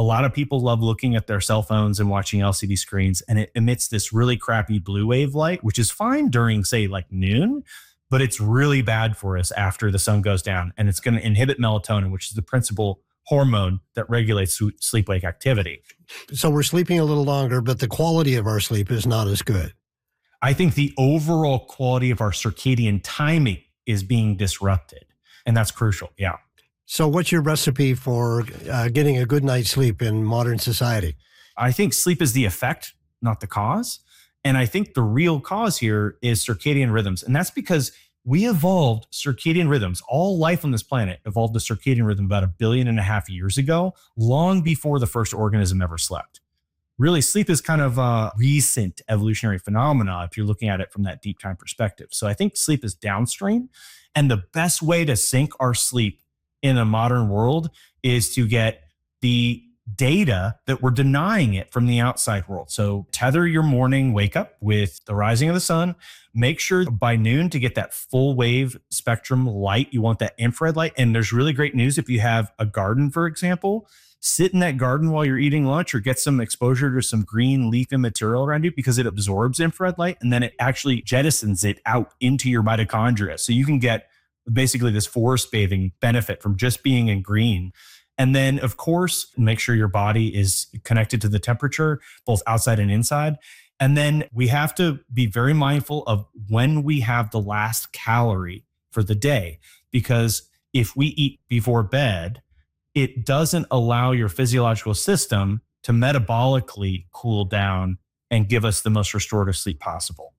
lot of people love looking at their cell phones and watching LCD screens, and it emits this really crappy blue wave light, which is fine during, say, like noon, but it's really bad for us after the sun goes down, and it's going to inhibit melatonin, which is the principal hormone that regulates sleep-wake activity. So we're sleeping a little longer, but the quality of our sleep is not as good. I think the overall quality of our circadian timing is being disrupted, and that's crucial. Yeah. So what's your recipe for getting a good night's sleep in modern society? I think sleep is the effect, not the cause. And I think the real cause here is circadian rhythms. And that's because we evolved circadian rhythms. All life on this planet evolved a circadian rhythm about 1.5 billion years ago, long before the first organism ever slept. Really, sleep is kind of a recent evolutionary phenomena if you're looking at it from that deep time perspective. So I think sleep is downstream. And the best way to sync our sleep in a modern world is to get the data that we're denying it from the outside world. So tether your morning wake up with the rising of the sun. Make sure by noon to get that full wave spectrum light. You want that infrared light. And there's really great news if you have a garden, for example. Sit in that garden while you're eating lunch or get some exposure to some green leafy material around you because it absorbs infrared light and then it actually jettisons it out into your mitochondria. So you can get basically this forest bathing benefit from just being in green. And then, of course, make sure your body is connected to the temperature, both outside and inside. And then we have to be very mindful of when we have the last calorie for the day, because if we eat before bed, it doesn't allow your physiological system to metabolically cool down and give us the most restorative sleep possible.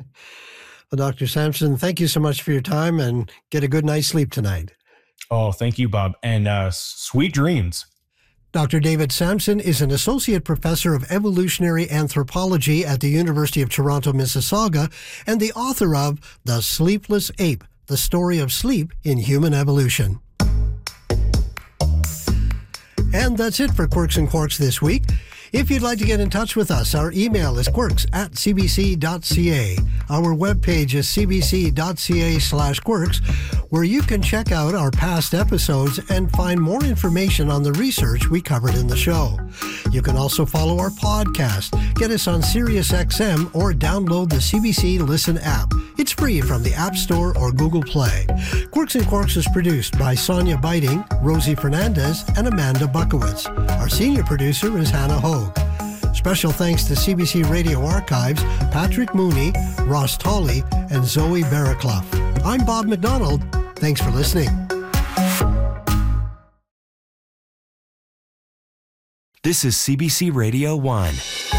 Well, Dr. Sampson, thank you so much for your time and get a good night's sleep tonight. Oh, thank you, Bob. And sweet dreams. Dr. David Sampson is an associate professor of evolutionary anthropology at the University of Toronto, Mississauga, and the author of The Sleepless Ape, The Story of Sleep in Human Evolution. And that's it for Quirks and Quarks this week. If you'd like to get in touch with us, our email is quirks@cbc.ca. Our webpage is cbc.ca/quirks, where you can check out our past episodes and find more information on the research we covered in the show. You can also follow our podcast, get us on SiriusXM, or download the CBC Listen app. It's free from the App Store or Google Play. Quirks and Quarks is produced by Sonia Biting, Rosie Fernandez, and Amanda Buckowitz. Our senior producer is Hannah Hogue. Special thanks to CBC Radio Archives, Patrick Mooney, Ross Tolley, and Zoe Barraclough. I'm Bob McDonald. Thanks for listening. This is CBC Radio 1.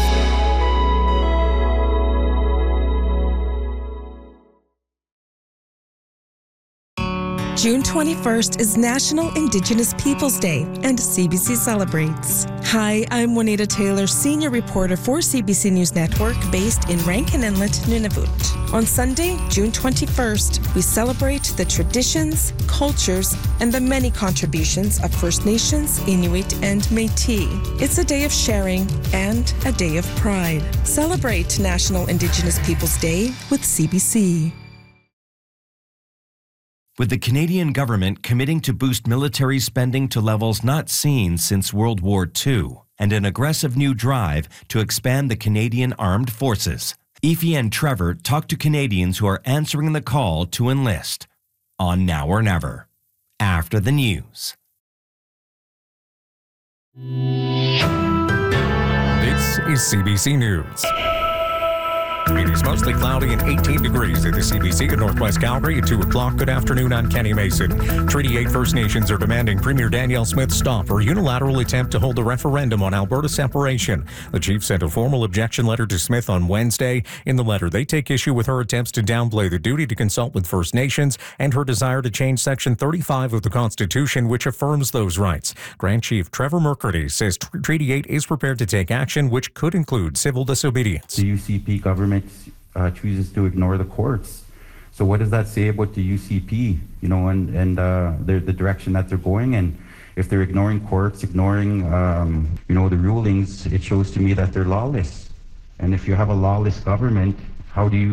June 21st is National Indigenous Peoples Day, and CBC celebrates. Hi, I'm Juanita Taylor, senior reporter for CBC News Network, based in Rankin Inlet, Nunavut. On Sunday, June 21st, we celebrate the traditions, cultures, and the many contributions of First Nations, Inuit, and Métis. It's a day of sharing and a day of pride. Celebrate National Indigenous Peoples Day with CBC. With the Canadian government committing to boost military spending to levels not seen since World War II, and an aggressive new drive to expand the Canadian Armed Forces, Aoife and Trevor talk to Canadians who are answering the call to enlist on Now or Never, after the news. This is CBC News. It is mostly cloudy and 18 degrees at the CBC in Northwest Calgary at 2 o'clock. Good afternoon, I'm Kenny Mason. Treaty 8 First Nations are demanding Premier Danielle Smith stop her unilateral attempt to hold a referendum on Alberta separation. The chief sent a formal objection letter to Smith on Wednesday. In the letter, they take issue with her attempts to downplay the duty to consult with First Nations and her desire to change Section 35 of the Constitution, which affirms those rights. Grand Chief Trevor McCurdy says Treaty 8 is prepared to take action, which could include civil disobedience. The UCP government chooses to ignore the courts. So what does that say about the UCP, and the direction that they're going in? If they're ignoring courts, ignoring, the rulings, it shows to me that they're lawless. And if you have a lawless government, how do you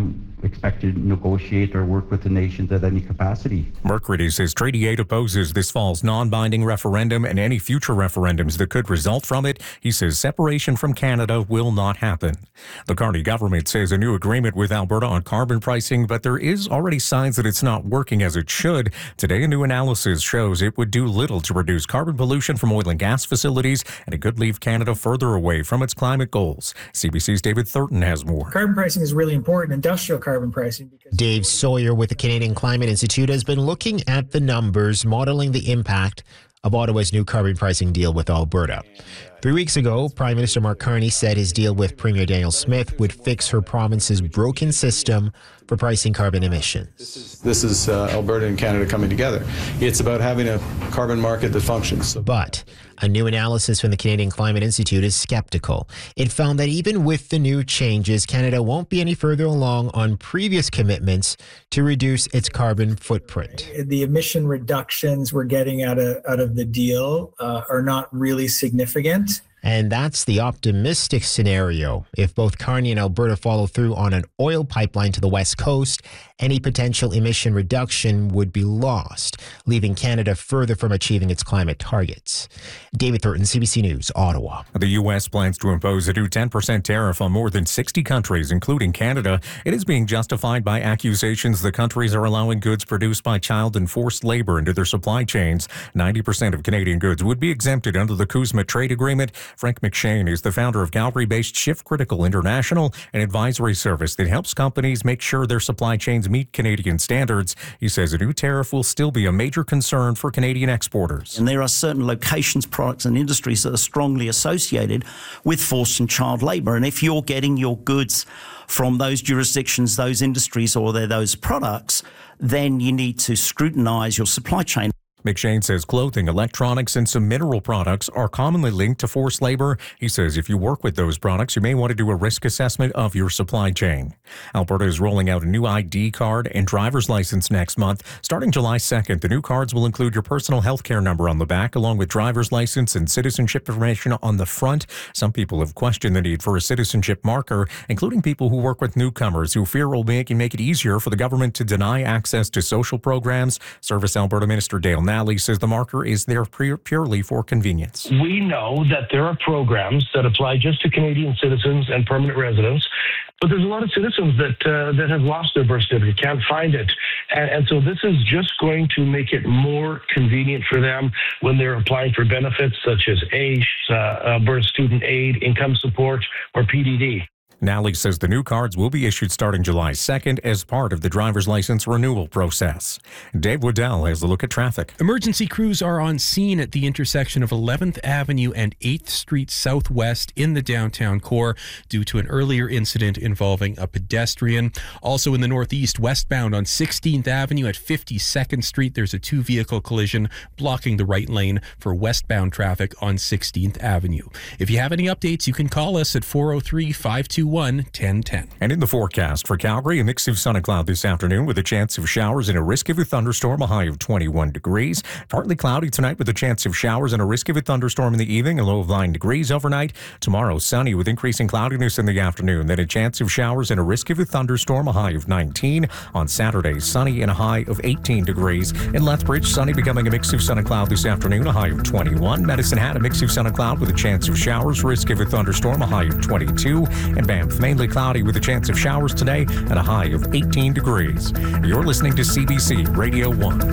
expect to negotiate or work with the nations at any capacity. McCready says Treaty 8 opposes this fall's non-binding referendum and any future referendums that could result from it. He says separation from Canada will not happen. The Carney government says a new agreement with Alberta on carbon pricing, but there is already signs that it's not working as it should. Today, a new analysis shows it would do little to reduce carbon pollution from oil and gas facilities, and it could leave Canada further away from its climate goals. CBC's David Thurton has more. Carbon pricing is really important, industrial carbon pricing. Dave Sawyer with the Canadian Climate Institute has been looking at the numbers, modeling the impact of Ottawa's new carbon pricing deal with Alberta. 3 weeks ago, Prime Minister Mark Carney said his deal with Premier Danielle Smith would fix her province's broken system for pricing carbon emissions. This is Alberta and Canada coming together. It's about having a carbon market that functions. But a new analysis from the Canadian Climate Institute is skeptical. It found that even with the new changes, Canada won't be any further along on previous commitments to reduce its carbon footprint. The emission reductions we're getting out of the deal are not really significant. And that's the optimistic scenario. If both Carney and Alberta follow through on an oil pipeline to the west coast, any potential emission reduction would be lost, leaving Canada further from achieving its climate targets. David Thurton, CBC News, Ottawa. The U.S. plans to impose a new 10% tariff on more than 60 countries, including Canada. It is being justified by accusations the countries are allowing goods produced by child and forced labor into their supply chains. 90% of Canadian goods would be exempted under the CUSMA trade agreement. Frank McShane is the founder of Calgary-based Shift Critical International, an advisory service that helps companies make sure their supply chains meet Canadian standards. He says a new tariff will still be a major concern for Canadian exporters. And there are certain locations, products and industries that are strongly associated with forced and child labour. And if you're getting your goods from those jurisdictions, those industries, or those products, then you need to scrutinise your supply chain. McShane says clothing, electronics, and some mineral products are commonly linked to forced labor. He says if you work with those products, you may want to do a risk assessment of your supply chain. Alberta is rolling out a new ID card and driver's license next month. Starting July 2nd, the new cards will include your personal health care number on the back, along with driver's license and citizenship information on the front. Some people have questioned the need for a citizenship marker, including people who work with newcomers who fear will make it easier for the government to deny access to social programs. Service Alberta Minister Dale Nally says the marker is there purely for convenience. We know that there are programs that apply just to Canadian citizens and permanent residents, but there's a lot of citizens that have lost their birth certificate, can't find it. And so this is just going to make it more convenient for them when they're applying for benefits such as AISH, birth student aid, income support, or PDD. Nally says the new cards will be issued starting July 2nd as part of the driver's license renewal process. Dave Waddell has a look at traffic. Emergency crews are on scene at the intersection of 11th Avenue and 8th Street Southwest in the downtown core due to an earlier incident involving a pedestrian. Also in the northeast, westbound on 16th Avenue at 52nd Street, there's a two-vehicle collision blocking the right lane for westbound traffic on 16th Avenue. If you have any updates, you can call us at 403-521-1010. And in the forecast for Calgary, a mix of sun and cloud this afternoon with a chance of showers and a risk of a thunderstorm, a high of 21 degrees. Partly cloudy tonight with a chance of showers and a risk of a thunderstorm in the evening, a low of 9 degrees overnight. Tomorrow, sunny with increasing cloudiness in the afternoon, then a chance of showers and a risk of a thunderstorm, a high of 19. On Saturday, sunny and a high of 18 degrees. In Lethbridge, sunny becoming a mix of sun and cloud this afternoon, a high of 21. Medicine Hat, a mix of sun and cloud with a chance of showers, risk of a thunderstorm, a high of 22. And Banff, mainly cloudy with a chance of showers today and a high of 18 degrees. You're listening to CBC Radio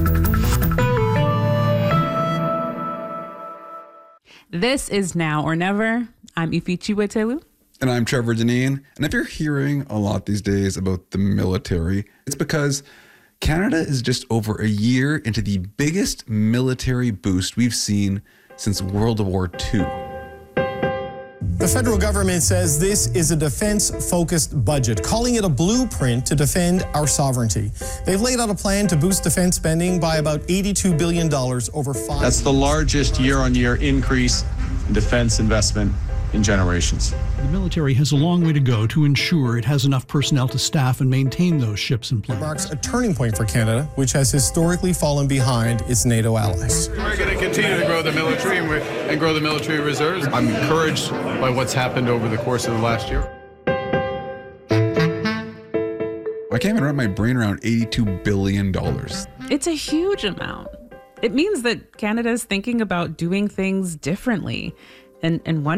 1. This is Now or Never. I'm Ifi Chiwetelu. And I'm Trevor Deneen. And if you're hearing a lot these days about the military, it's because Canada is just over a year into the biggest military boost we've seen since World War II. The federal government says this is a defense-focused budget, calling it a blueprint to defend our sovereignty. They've laid out a plan to boost defense spending by about $82 billion over 5 years. That's the largest year-on-year increase in defense investment in generations. The military has a long way to go to ensure it has enough personnel to staff and maintain those ships and planes. It marks a turning point for Canada, which has historically fallen behind its NATO allies. We're going to continue to grow the military and grow the military reserves. I'm encouraged by what's happened over the course of the last year. I can't even wrap my brain around $82 billion. It's a huge amount. It means that Canada is thinking about doing things differently. And one